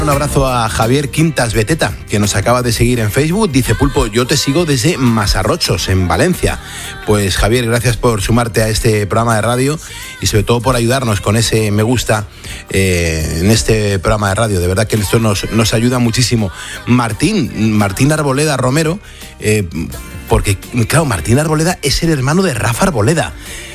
Un abrazo a Javier Quintas Beteta, que nos acaba de seguir en Facebook. Dice: Pulpo, yo te sigo desde Masarrochos, en Valencia. Pues Javier, gracias por sumarte a este programa de radio y sobre todo por ayudarnos con ese me gusta en este programa de radio. De verdad que esto nos ayuda muchísimo. Martín Arboleda Romero, porque claro, Martín Arboleda es el hermano de Rafa Arboleda.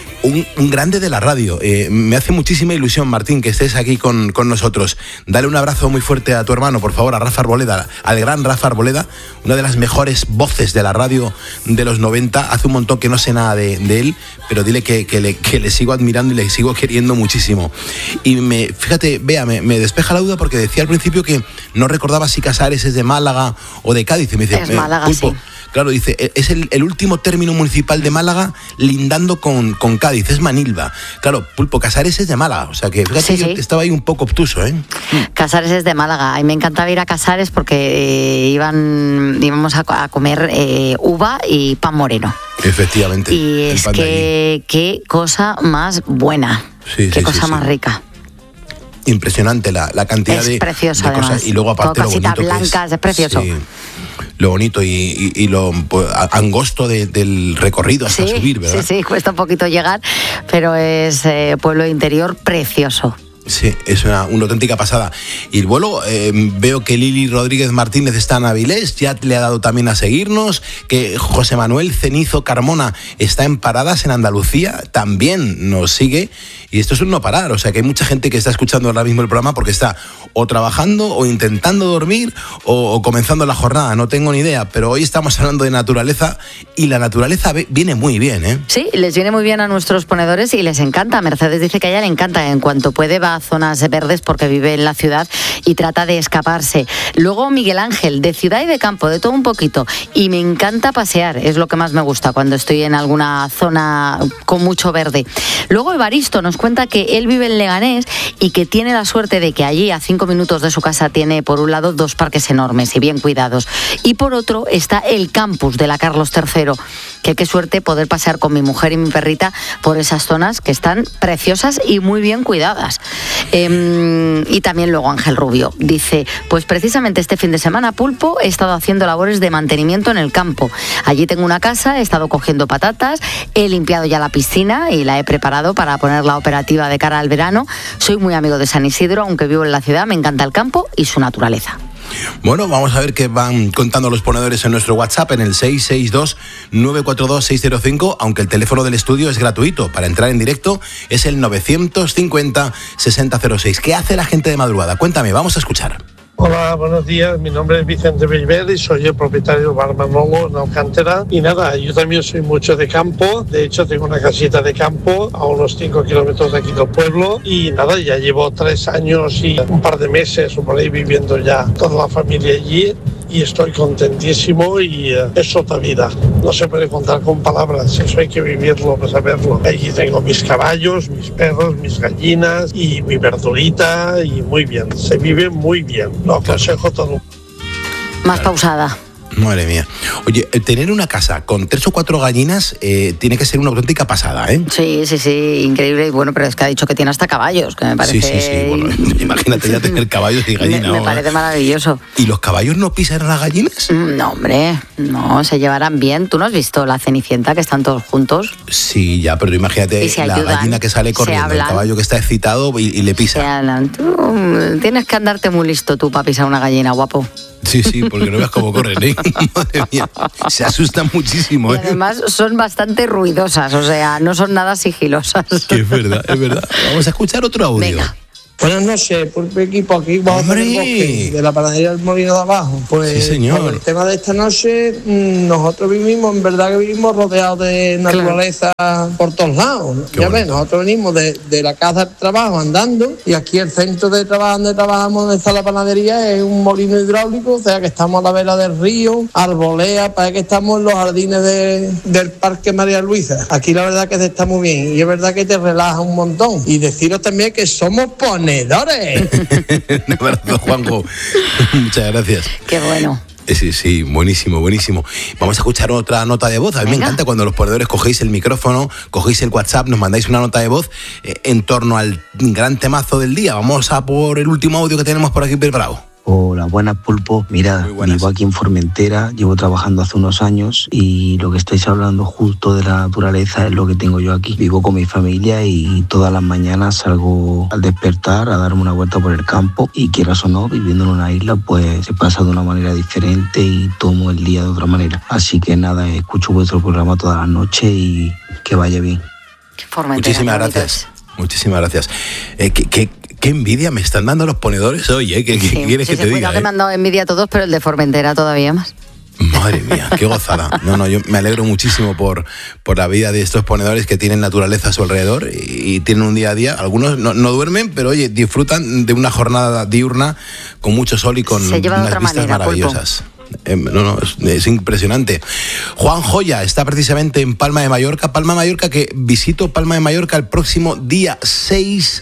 Un grande de la radio. Me hace muchísima ilusión, Martín, que estés aquí con nosotros. Dale un abrazo muy fuerte a tu hermano, por favor, a Rafa Arboleda, al gran Rafa Arboleda, una de las mejores voces de la radio de los 90. Hace un montón que no sé nada de él, pero dile que le sigo admirando y le sigo queriendo muchísimo. Y fíjate, Bea, me despeja la duda porque decía al principio que no recordaba si Casares es de Málaga o de Cádiz. Y me dice, es Málaga, Pulpo, sí. Claro, dice, es el último término municipal de Málaga lindando con Cádiz, es Manilva. Claro, Pulpo, Casares es de Málaga, o sea que fíjate, sí. Estaba ahí un poco obtuso, ¿eh? Casares es de Málaga, a mí me encantaba ir a Casares porque íbamos a comer uva y pan moreno. Efectivamente. Y es que qué cosa más buena, qué cosa más rica. Impresionante la cantidad de precioso, de cosas. Además. Y luego aparte todo lo bonito blancas, es precioso. Sí, lo bonito y lo angosto del recorrido hasta subir, ¿verdad? Sí, cuesta un poquito llegar, pero es pueblo interior precioso. Sí, es una auténtica pasada. Y luego veo que Lili Rodríguez Martínez está en Avilés, ya le ha dado también a seguirnos, que José Manuel Cenizo Carmona está en Paradas, en Andalucía, también nos sigue. Y esto es un no parar, o sea que hay mucha gente que está escuchando ahora mismo el programa porque está o trabajando o intentando dormir o comenzando la jornada, no tengo ni idea, pero hoy estamos hablando de naturaleza y la naturaleza viene muy bien, ¿eh? Sí, les viene muy bien a nuestros ponedores y les encanta. Mercedes dice que a ella le encanta, en cuanto puede va a zonas verdes porque vive en la ciudad y trata de escaparse. Luego Miguel Ángel, de ciudad y de campo, de todo un poquito, y me encanta pasear, es lo que más me gusta cuando estoy en alguna zona con mucho verde. Luego Evaristo nos cuenta que él vive en Leganés y que tiene la suerte de que allí a 5 minutos de su casa tiene por un lado 2 parques enormes y bien cuidados y por otro está el campus de la Carlos III, que qué suerte poder pasear con mi mujer y mi perrita por esas zonas que están preciosas y muy bien cuidadas. Y también luego Ángel Rubio dice, pues precisamente este fin de semana, Pulpo, he estado haciendo labores de mantenimiento en el campo. Allí tengo una casa, he estado cogiendo patatas, he limpiado ya la piscina y la he preparado para ponerla operativa de cara al verano. Soy muy amigo de San Isidro, aunque vivo en la ciudad, me encanta el campo y su naturaleza. Bueno, vamos a ver qué van contando los ponedores en nuestro WhatsApp en el 662-942-605, aunque el teléfono del estudio es gratuito. Para entrar en directo es el 950-6006. ¿Qué hace la gente de madrugada? Cuéntame, vamos a escuchar. Hola, buenos días. Mi nombre es Vicente Beiber y soy el propietario del Bar Manolo en Alcántara. Y nada, yo también soy mucho de campo. De hecho, tengo una casita de campo a unos 5 kilómetros de aquí del pueblo. Y nada, ya llevo 3 años y un par de meses o por ahí viviendo ya toda la familia allí. Y estoy contentísimo y es otra vida. No se puede contar con palabras, eso hay que vivirlo para saberlo. Allí tengo mis caballos, mis perros, mis gallinas y mi verdurita y muy bien, se vive muy bien. Lo aconsejo todo. Más pausada. Madre mía. Oye, tener una casa con 3 o 4 gallinas tiene que ser una auténtica pasada, ¿eh? Sí, increíble. Bueno, pero es que ha dicho que tiene hasta caballos, que me parece... Sí. Bueno, imagínate ya tener caballos y gallinas. Me parece maravilloso. ¿Y los caballos no pisan a las gallinas? No, hombre, no, se llevarán bien. ¿Tú no has visto la Cenicienta, que están todos juntos? Sí, ya, pero imagínate la gallina que sale corriendo, el caballo que está excitado y le pisa. Se hablan. Tú tienes que andarte muy listo tú para pisar una gallina, guapo. Sí, porque no veas cómo corren, ¿eh? Madre mía, se asustan muchísimo, ¿eh? Y además son bastante ruidosas, o sea, no son nada sigilosas. Que es verdad. Vamos a escuchar otro audio. Venga. Buenas noches, Pulpo equipo, aquí vamos a ver el bosque de la panadería del Molino de Abajo. Pues sí, señor. Con el tema de esta noche, nosotros en verdad que vivimos rodeados de naturaleza por todos lados. Ya ves, nosotros venimos de la casa al trabajo andando y aquí el centro de trabajo donde trabajamos, donde está la panadería, es un molino hidráulico, o sea que estamos a la vera del río, arbolea, parece que estamos en los jardines del Parque María Luisa. Aquí la verdad que se está muy bien y es verdad que te relaja un montón. Y deciros también que somos ponedores. Un abrazo, Juanjo. Muchas gracias. Qué bueno. Sí, buenísimo. Vamos a escuchar otra nota de voz. A mí me encanta cuando los ponedores cogéis el micrófono, cogéis el WhatsApp, nos mandáis una nota de voz en torno al gran temazo del día. Vamos a por el último audio que tenemos por aquí preparado. Hola, buenas, Pulpo. Mira, vivo aquí en Formentera, llevo trabajando hace unos años y lo que estáis hablando justo de la naturaleza es lo que tengo yo aquí. Vivo con mi familia y todas las mañanas salgo al despertar a darme una vuelta por el campo y quieras o no, viviendo en una isla, pues se pasa de una manera diferente y tomo el día de otra manera. Así que nada, escucho vuestro programa todas las noches y que vaya bien. Muchísimas gracias. Muchísimas gracias. Qué envidia me están dando los ponedores hoy, ¿eh? ¿Qué quieres que te diga? Me han dado envidia a todos, pero el de Formentera todavía más. Madre mía, qué gozada. No, yo me alegro muchísimo por la vida de estos ponedores que tienen naturaleza a su alrededor y tienen un día a día. Algunos no duermen, pero oye, disfrutan de una jornada diurna con mucho sol y con unas vistas maravillosas. Es impresionante. Juan Joya está precisamente en Palma de Mallorca, que visito Palma de Mallorca el próximo día 6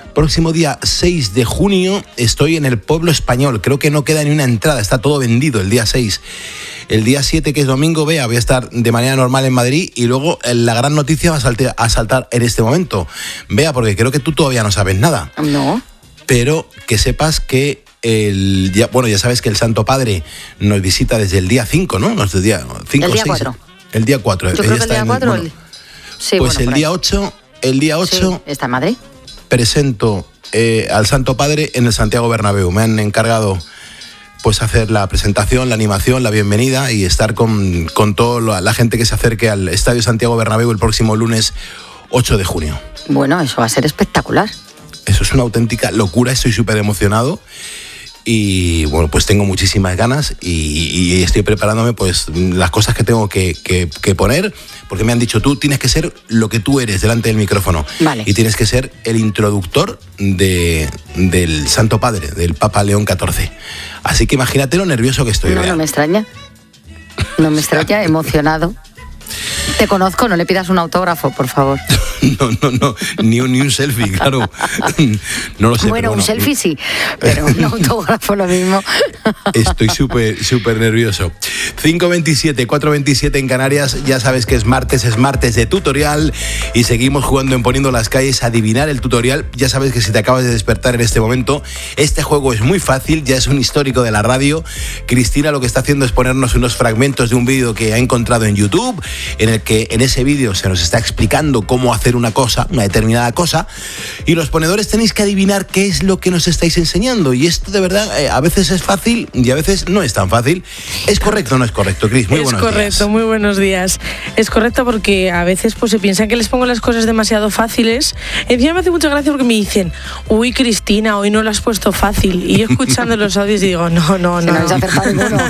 de junio. Estoy en el Pueblo Español, creo que no queda ni una entrada, está todo vendido el día 6. El día 7, que es domingo, voy a estar de manera normal en Madrid y luego la gran noticia va a saltar en este momento. Porque creo que tú todavía no sabes nada. No. Pero que sepas que ya sabes que el Santo Padre nos visita desde el día 5, ¿no? El día 5, el día 6, 4. El día 4. Yo creo que el día 4. El día 8. Sí, está en Madrid. Presento al Santo Padre en el Santiago Bernabéu. Me han encargado pues hacer la presentación, la animación, la bienvenida y estar con toda la gente que se acerque al Estadio Santiago Bernabéu el próximo lunes 8 de junio. Bueno, eso va a ser espectacular. Eso es una auténtica locura, estoy súper emocionado. Y bueno, pues tengo muchísimas ganas y estoy preparándome pues las cosas que tengo que poner, porque me han dicho, tú tienes que ser lo que tú eres delante del micrófono. Vale. Y tienes que ser el introductor del Santo Padre, del Papa León XIV. Así que imagínate lo nervioso que estoy. No me extraña. No me extraña, emocionado. Te conozco, no le pidas un autógrafo, por favor. No, ni un selfie, claro. No lo sé. Bueno, un selfie sí, pero un autógrafo lo mismo. Estoy súper nervioso. 5:27, 4:27 en Canarias. Ya sabes que es martes de tutorial y seguimos jugando en Poniendo las Calles a adivinar el tutorial. Ya sabes que si te acabas de despertar en este momento, este juego es muy fácil, ya es un histórico de la radio. Cristina lo que está haciendo es ponernos unos fragmentos de un vídeo que ha encontrado en YouTube, en el que en ese vídeo se nos está explicando cómo hacer una determinada cosa, y los ponedores tenéis que adivinar qué es lo que nos estáis enseñando. Y esto de verdad a veces es fácil y a veces no es tan fácil. ¿Es correcto o no es correcto, Cris? Muy buenos días. Es correcto, muy buenos días. Es correcto porque a veces pues se piensan que les pongo las cosas demasiado fáciles. Encima me hace mucha gracia porque me dicen, uy, Cristina, hoy no lo has puesto fácil. Y yo escuchando los audios digo, no. No has acertado ninguno.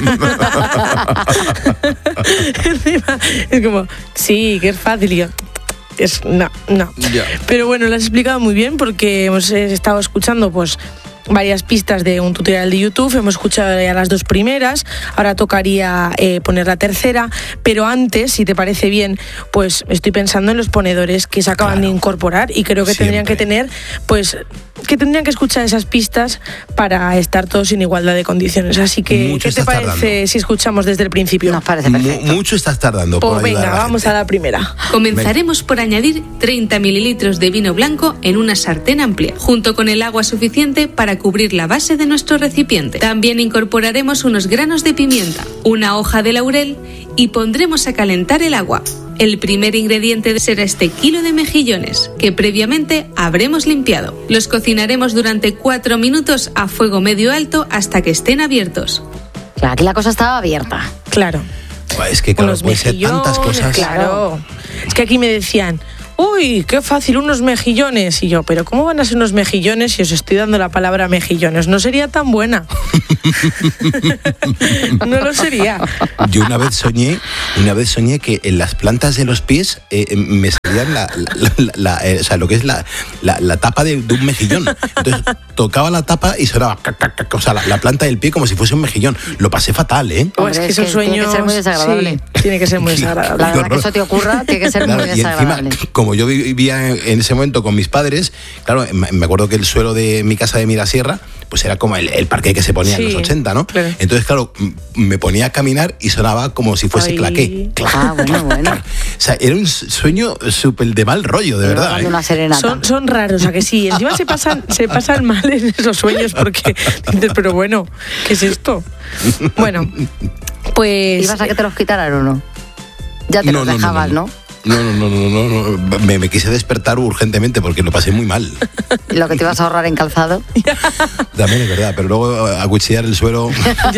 Encima, es como, sí, que es fácil. Y yo, no. Yeah. Pero bueno, lo has explicado muy bien porque hemos estado escuchando pues varias pistas de un tutorial de YouTube. Hemos escuchado ya las 2 primeras, ahora tocaría poner la tercera, pero antes, si te parece bien, pues estoy pensando en los ponedores que se acaban de incorporar y creo que tendrían que tener, pues, que tendrían que escuchar esas pistas para estar todos en igualdad de condiciones. Así que, ¿qué te parece si escuchamos desde el principio? Nos parece perfecto. Mucho estás tardando. Pues venga, vamos a la primera. Comenzaremos por añadir 30 mililitros de vino blanco en una sartén amplia, junto con el agua suficiente para cubrir la base de nuestro recipiente. También incorporaremos unos granos de pimienta, una hoja de laurel y pondremos a calentar el agua. El primer ingrediente será este kilo de mejillones, que previamente habremos limpiado. Los cocinaremos durante 4 minutos a fuego medio alto hasta que estén abiertos. Claro, aquí la cosa estaba abierta. Claro. Es que claro, puede ser tantas cosas. Claro. Es que aquí me decían, uy, qué fácil, unos mejillones. Y yo, pero ¿cómo van a ser unos mejillones si os estoy dando la palabra mejillones? No sería tan buena. No lo sería. Yo una vez soñé que en las plantas de los pies me salían lo que es la tapa de un mejillón. Entonces tocaba la tapa y sonaba la planta del pie como si fuese un mejillón. Lo pasé fatal, ¿eh? Hombre, es que tiene que ser muy desagradable. Sí, tiene que ser muy desagradable. La verdad que eso te ocurra tiene que ser muy desagradable. Como como yo vivía en ese momento con mis padres, claro, me acuerdo que el suelo de mi casa de Mirasierra, pues era como el parque que se ponía en los 80, ¿no? Claro. Entonces, claro, me ponía a caminar y sonaba como si fuese claqué. Ah, bueno. O sea, era un sueño súper de mal rollo, de verdad. Una serenata. Son raros, ¿a que sí? Encima se pasan mal en esos sueños porque dices, pero bueno, ¿qué es esto? Bueno, pues... ¿Ibas a que te los quitaran o no? Ya te los dejabas, ¿no? No. Me quise despertar urgentemente porque lo pasé muy mal. Lo que te ibas a ahorrar en calzado. También es verdad, pero luego acuchillar el suelo...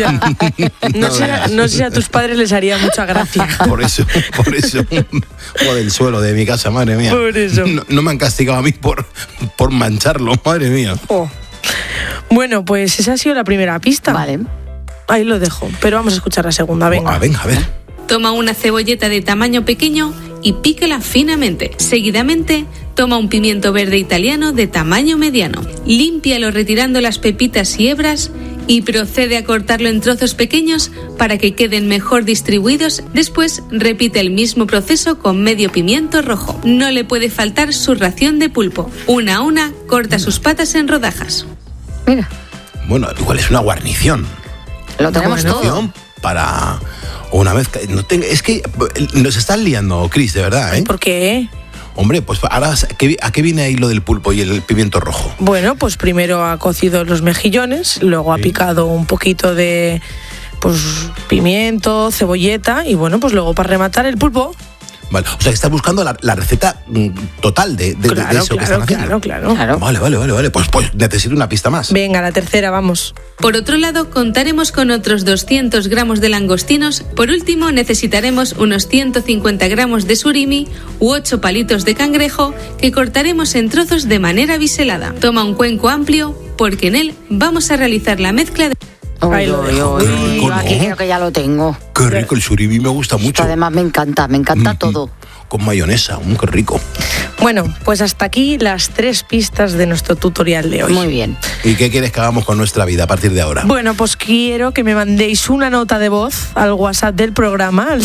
No sé si a tus padres les haría mucha gracia. Por eso. Joder, el suelo de mi casa, madre mía. Por eso. No me han castigado a mí por mancharlo, madre mía. Oh. Bueno, pues esa ha sido la primera pista. Vale. Ahí lo dejo, pero vamos a escuchar la segunda, venga. Venga, a ver. Toma una cebolleta de tamaño pequeño y píquela finamente. Seguidamente, toma un pimiento verde italiano de tamaño mediano. Límpialo retirando las pepitas y hebras y procede a cortarlo en trozos pequeños para que queden mejor distribuidos. Después, repite el mismo proceso con medio pimiento rojo. No le puede faltar su ración de pulpo. Una a una, corta sus patas en rodajas. Mira. Bueno, igual es una guarnición. Lo tenemos todo. Para... Una vez es que nos están liando, Cris, de verdad, ¿eh? ¿Por qué? Hombre, pues ahora, ¿a qué viene ahí lo del pulpo y el pimiento rojo? Bueno, pues primero ha cocido los mejillones, luego ha picado un poquito de pimiento, cebolleta y bueno, pues luego para rematar el pulpo. Vale, o sea, que estás buscando la receta total de eso que están haciendo. Claro. Vale. Pues necesito una pista más. Venga, la tercera, vamos. Por otro lado, contaremos con otros 200 gramos de langostinos. Por último, necesitaremos unos 150 gramos de surimi u 8 palitos de cangrejo que cortaremos en trozos de manera biselada. Toma un cuenco amplio porque en él vamos a realizar la mezcla de... Qué rico, ¿no? Aquí creo que ya lo tengo. Qué rico, el surimi me gusta mucho. Además me encanta todo. Con mayonesa, qué rico. Bueno, pues hasta aquí las 3 pistas de nuestro tutorial de hoy. Muy bien. ¿Y qué quieres que hagamos con nuestra vida a partir de ahora? Bueno, pues quiero que me mandéis una nota de voz al WhatsApp del programa, al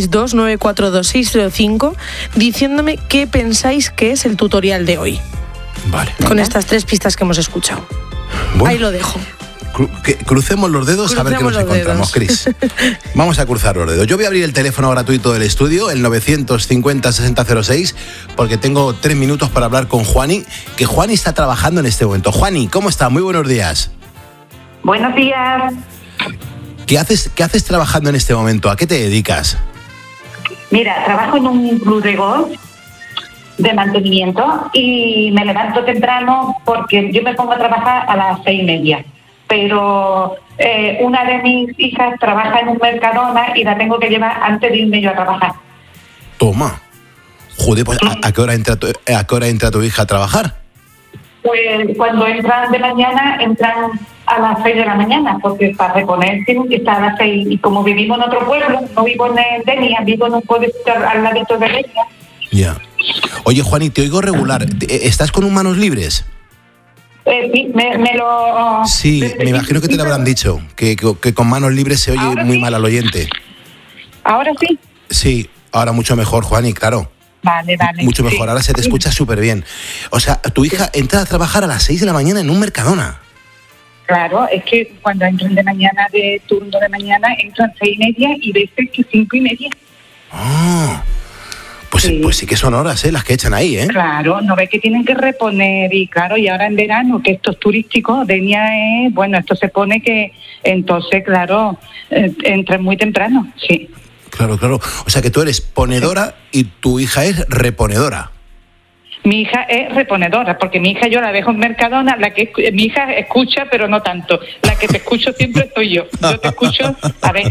662-942-605, diciéndome qué pensáis que es el tutorial de hoy. Vale. Con estas 3 pistas que hemos escuchado. Bueno. Ahí lo dejo. Crucemos los dedos a ver qué nos encontramos, Cris. Vamos a cruzar los dedos. Yo voy a abrir el teléfono gratuito del estudio, el 950-6006, porque tengo 3 minutos para hablar con Juani, que Juani está trabajando en este momento. Juani, ¿cómo está? Muy buenos días. Buenos días. ¿Qué haces trabajando en este momento? ¿A qué te dedicas? Mira, trabajo en un club de golf de mantenimiento y me levanto temprano porque yo me pongo a trabajar a las 6:30. Pero una de mis hijas trabaja en un Mercadona y la tengo que llevar antes de irme yo a trabajar. Toma. Joder, pues ¿a qué hora entra tu hija a trabajar? Pues cuando entran de mañana, entran a las 6 de la mañana, porque para reponer tienen que estar a las 6. Y como vivimos en otro pueblo, no vivo en Denia, vivo en un pueblo al ladito de Denia. Ya. Oye, Juani, te oigo regular. ¿Estás con manos libres? Sí, me lo... Sí, me imagino que te lo habrán dicho, que con manos libres se oye muy mal al oyente. ¿Ahora sí? Sí, ahora mucho mejor, Juani, claro. Vale. Mucho mejor, sí. Ahora se te escucha súper bien. O sea, tu hija entra a trabajar a las 6 de la mañana en un Mercadona. Claro, es que cuando entran de mañana, de turno de mañana, entran 6:30 y veces que 5:30. Ah. Pues sí que son horas, las que echan ahí, ¿eh? Claro, no ve que tienen que reponer y claro, y ahora en verano, que esto es turístico, Denia es, bueno, esto se pone que, entonces, claro, entran muy temprano, sí. Claro. O sea que tú eres ponedora y tu hija es reponedora. Mi hija es reponedora, porque mi hija yo la dejo en Mercadona, mi hija escucha, pero no tanto. La que te escucho siempre soy yo. Yo te escucho, a ver...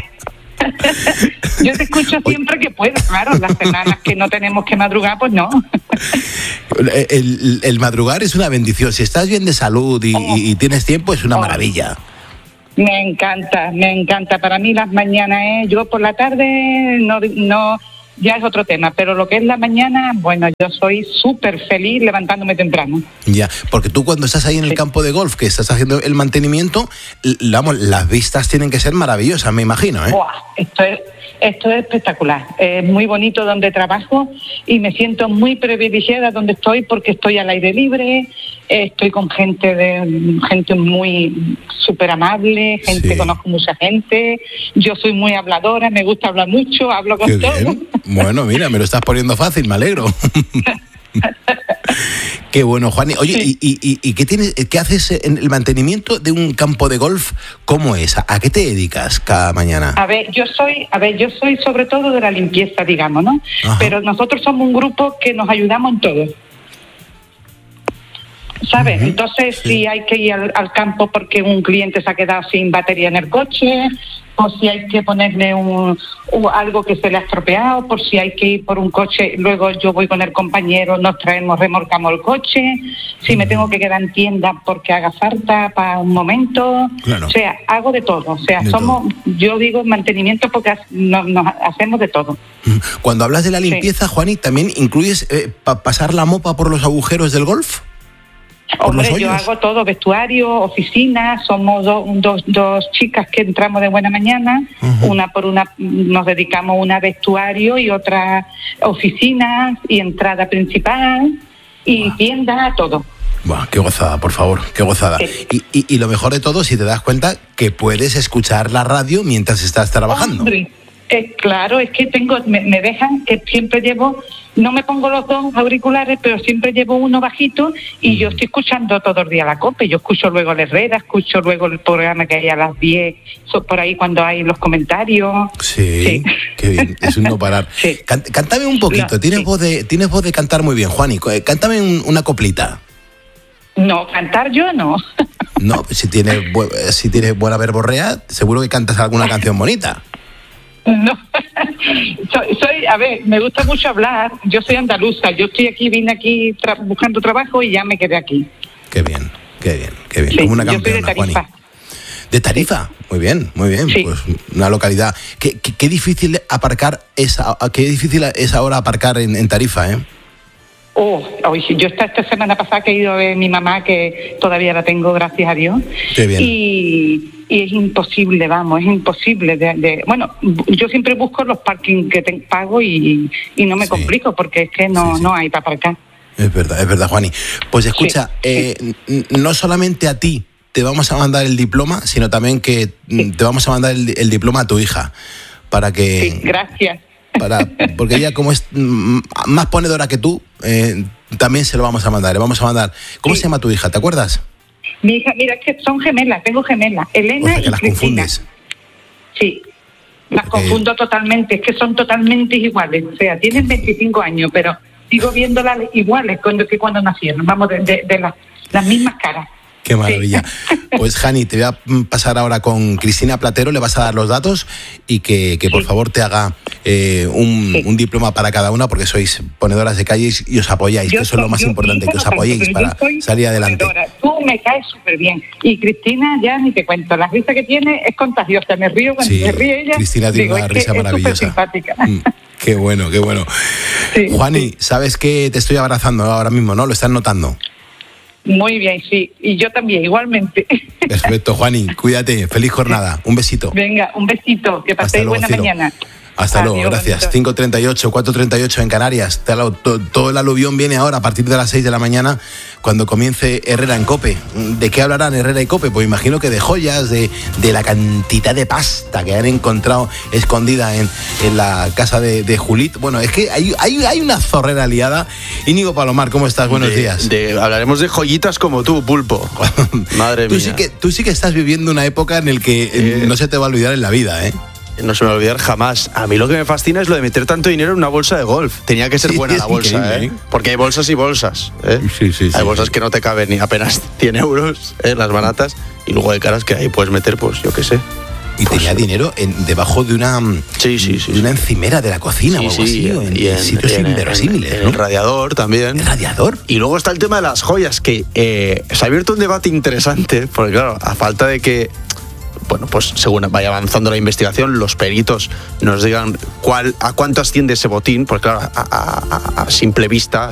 Yo te escucho siempre que puedo, claro, las semanas que no tenemos que madrugar, pues no. El madrugar es una bendición, si estás bien de salud y tienes tiempo es una maravilla. Me encanta, para mí las mañanas yo por la tarde no ya es otro tema, pero lo que es la mañana, bueno, yo soy súper feliz levantándome temprano. Ya, porque tú cuando estás ahí en el campo de golf, que estás haciendo el mantenimiento, vamos, las vistas tienen que ser maravillosas, me imagino, ¿eh? ¡Buah! Esto es espectacular. Es muy bonito donde trabajo y me siento muy privilegiada donde estoy porque estoy al aire libre, estoy con gente muy súper amable, conozco mucha gente, yo soy muy habladora, me gusta hablar mucho, hablo con todo. Bueno, mira, me lo estás poniendo fácil, me alegro. Qué bueno, Juani. Oye, sí. ¿Y qué haces en el mantenimiento de un campo de golf? ¿Cómo es? ¿A qué te dedicas cada mañana? A ver, yo soy sobre todo de la limpieza, digamos, ¿no? Ajá. Pero nosotros somos un grupo que nos ayudamos en todo. ¿Sabes? Uh-huh. Entonces, sí. Si hay que ir al campo porque un cliente se ha quedado sin batería en el coche, o si hay que ponerle algo que se le ha estropeado, por si hay que ir por un coche, luego yo voy con el compañero, remolcamos el coche, si me tengo que quedar en tienda porque haga falta para un momento, claro. O sea, hago de todo, o sea, yo digo mantenimiento porque nos hacemos de todo. Cuando hablas de la limpieza, sí. Juani, ¿también incluyes pasar la mopa por los agujeros del golf? Hombre, yo hago todo, vestuario, oficina, somos dos chicas que entramos de buena mañana, uh-huh. Una nos dedicamos una vestuario y otra oficina y entrada principal y tienda, todo. Buah, qué gozada, por favor, qué gozada. Sí. Y lo mejor de todo, si te das cuenta que puedes escuchar la radio mientras estás trabajando. Hombre. Claro, es que me dejan que siempre llevo, no me pongo los dos auriculares, pero siempre llevo uno bajito y yo estoy escuchando todo el día la COPE. Yo escucho luego la Herrera, escucho luego el programa que hay a las 10, por ahí cuando hay los comentarios. Sí. Qué bien, es un no parar. Sí. Cántame un poquito, tienes voz de cantar muy bien, Juani, cántame una coplita. No, cantar yo no. No, si tienes buena verborrea, seguro que cantas alguna canción bonita. No, a ver, me gusta mucho hablar, yo soy andaluza, vine aquí buscando trabajo y ya me quedé aquí. Qué bien. Sí, como una campeona, Juani. ¿De Tarifa? Muy bien. Sí. Pues una localidad. Qué difícil es ahora aparcar en Tarifa, ¿eh? Yo esta semana pasada que he ido a ver a mi mamá, que todavía la tengo, gracias a Dios. Qué bien. Y es imposible, es imposible. Bueno, yo siempre busco los parkings que pago y no me complico porque es que no hay para aparcar. Es verdad, Juani. Pues escucha, no solamente a ti te vamos a mandar el diploma, sino también que te vamos a mandar el diploma a tu hija para que... Sí, gracias. Porque ella, como es más ponedora que tú, también se lo vamos a mandar. Le vamos a mandar. ¿Cómo se llama tu hija? ¿Te acuerdas? Mi hija, mira, es que son gemelas, tengo gemelas, Elena, o sea, que y las Cristina. Confundes. Sí, las confundo totalmente, es que son totalmente iguales. O sea, tienen 25 años, pero sigo viéndolas iguales que cuando nacieron. Vamos, de las mismas caras. Qué maravilla. Sí. Pues, Jani, te voy a pasar ahora con Cristina Platero, le vas a dar los datos y que por favor te haga un diploma para cada una, porque sois ponedoras de calles y os apoyáis, que eso es lo más importante, que os apoyéis para salir adelante. Ponedora. Tú me caes súper bien. Y Cristina, ya ni te cuento, la risa que tiene es contagiosa. Me río cuando se ríe ella. Cristina tiene una risa maravillosa. Es simpática. Qué bueno. Sí, Juani, sabes que te estoy abrazando ahora mismo, ¿no? Lo estás notando. Muy bien, sí. Y yo también, igualmente. Perfecto, Juani. Cuídate. Feliz jornada. Un besito. Venga, un besito. Que paséis buena mañana. Hasta luego, gracias. 5:38, 4:38 en Canarias. Todo el aluvión viene ahora a partir de las 6 de la mañana cuando comience Herrera en COPE. ¿De qué hablarán Herrera y COPE? Pues imagino que de joyas, de la cantidad de pasta que han encontrado escondida en la casa de Julit. Bueno, es que hay una zorrera liada. Íñigo Palomar, ¿cómo estás? Buenos días. Hablaremos de joyitas como tú, Pulpo. Madre mía. Tú sí que estás viviendo una época en la que no se te va a olvidar en la vida, ¿eh? No se me va a olvidar jamás. A mí lo que me fascina es lo de meter tanto dinero en una bolsa de golf. Tenía que ser buena la bolsa, ¿eh? Porque hay bolsas y bolsas, ¿eh? Sí, hay bolsas que no te caben ni apenas 100 euros, las baratas. Y luego hay caras que ahí puedes meter, pues yo qué sé. Y tenía dinero debajo de una una encimera de la cocina o algo así, en sitios inverosímiles, ¿no? El radiador también. ¿El radiador? Y luego está el tema de las joyas, que se ha abierto un debate interesante, porque claro, a falta de que bueno, pues según vaya avanzando la investigación, los peritos nos digan a cuánto asciende ese botín, porque claro, a simple vista,